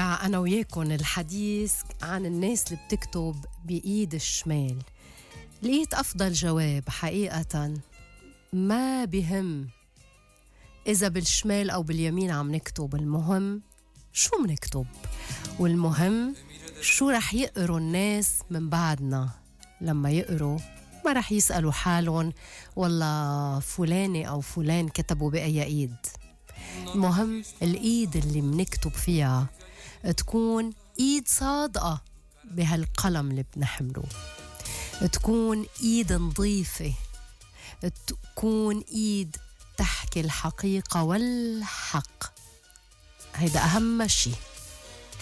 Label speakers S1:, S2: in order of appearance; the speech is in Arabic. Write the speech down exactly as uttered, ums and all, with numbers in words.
S1: نرجع أنا وياكم الحديث عن الناس اللي بتكتب بإيد الشمال. لقيت أفضل جواب حقيقة، ما بهم إذا بالشمال أو باليمين عم نكتب، المهم شو منكتب، والمهم شو رح يقروا الناس من بعدنا. لما يقروا ما رح يسألوا حالهم والله فلانة أو فلان كتبوا بأي إيد. المهم الإيد اللي منكتب فيها تكون إيد صادقة بهالقلم اللي بنحمله، تكون إيد نظيفة، تكون إيد تحكي الحقيقة والحق. هيدا أهم شي.